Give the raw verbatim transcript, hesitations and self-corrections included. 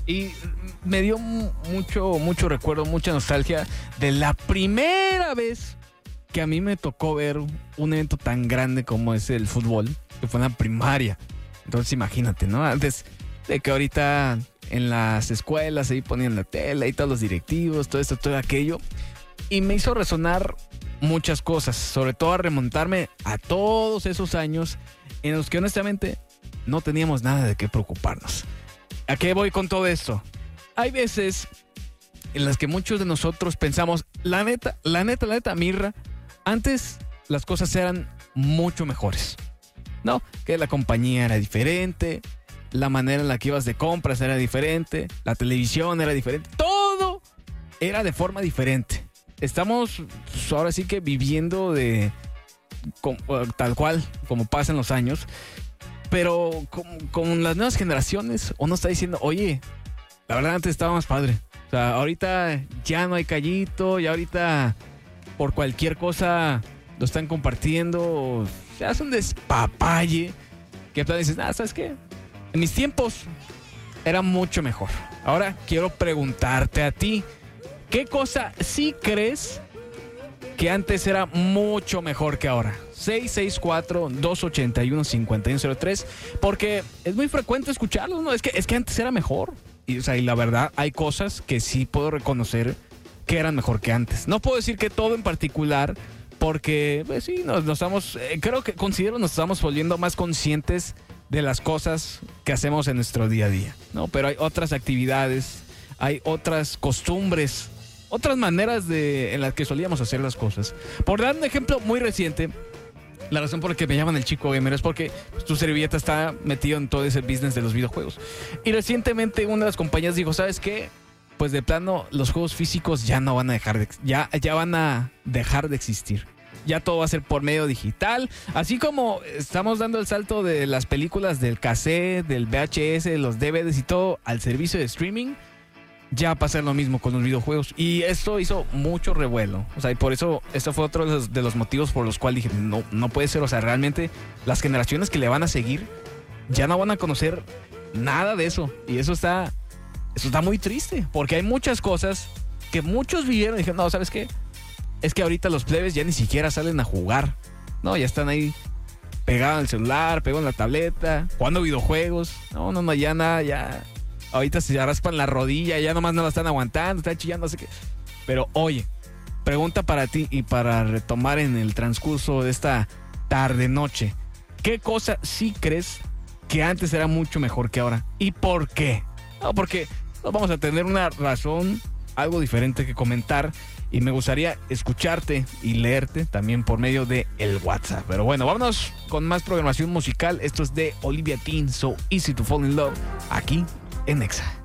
Y me dio mucho, mucho recuerdo, mucha nostalgia de la primera vez que a mí me tocó ver un evento tan grande como es el fútbol, que fue en la primaria. Entonces imagínate, ¿no? Antes de que ahorita en las escuelas ahí ponían la tele, ahí todos los directivos, todo esto, todo aquello. Y me hizo resonar muchas cosas, sobre todo a remontarme a todos esos años en los que honestamente no teníamos nada de qué preocuparnos. ¿A qué voy con todo esto? Hay veces en las que muchos de nosotros pensamos, la neta, la neta, la neta, Mirra, antes las cosas eran mucho mejores, ¿no? Que la compañía era diferente, la manera en la que ibas de compras era diferente, la televisión era diferente, todo era de forma diferente. Estamos pues, ahora sí que viviendo de con, tal cual como pasan los años, pero con, con las nuevas generaciones uno está diciendo, oye, la verdad antes estaba más padre. O sea, ahorita ya no hay callito, ya ahorita por cualquier cosa lo están compartiendo, se hace un despapalle que tú dices, ah, ¿sabes qué? En mis tiempos era mucho mejor. Ahora quiero preguntarte a ti, ¿qué cosa sí crees que antes era mucho mejor que ahora? seis seis cuatro, dos ocho uno, cinco uno cero tres, porque es muy frecuente escucharlo, ¿no? Es que, es que antes era mejor. Y, o sea, y la verdad, hay cosas que sí puedo reconocer que eran mejor que antes. No puedo decir que todo en particular, porque, pues sí, nos, nos estamos, eh, creo que considero nos estamos volviendo más conscientes de las cosas que hacemos en nuestro día a día, ¿no? Pero hay otras actividades, hay otras costumbres, otras maneras de, en las que solíamos hacer las cosas. Por dar un ejemplo muy reciente, la razón por la que me llaman el Chico Gamer es porque pues, tu servilleta está metido en todo ese business de los videojuegos. Y recientemente una de las compañías dijo, ¿sabes qué? Pues de plano los juegos físicos ya no van a dejar de, ya, ya van a dejar de existir. Ya todo va a ser por medio digital. Así como estamos dando el salto de las películas del cassette, del V H S, los D V Ds y todo al servicio de streaming, ya va a pasar lo mismo con los videojuegos. Y esto hizo mucho revuelo. O sea, y por eso, esto fue otro de los, de los motivos por los cuales dije, no, no puede ser. O sea, realmente las generaciones que le van a seguir ya no van a conocer nada de eso. Y eso está, eso está muy triste. Porque hay muchas cosas que muchos vivieron y dijeron, no, ¿sabes qué? Es que ahorita los plebes ya ni siquiera salen a jugar. No, ya están ahí pegados en el celular, pegados en la tableta, jugando videojuegos. No, no, no, ya nada, ya... Ahorita se raspan la rodilla, ya nomás no la están aguantando, están chillando, no sé qué. Pero oye, pregunta para ti y para retomar en el transcurso de esta tarde-noche. ¿Qué cosa sí crees que antes era mucho mejor que ahora? ¿Y por qué? No, porque nos vamos a tener una razón, algo diferente que comentar. Y me gustaría escucharte y leerte también por medio de el WhatsApp. Pero bueno, vámonos con más programación musical. Esto es de Olivia Dean, So Easy to Fall in Love, aquí en Nexa.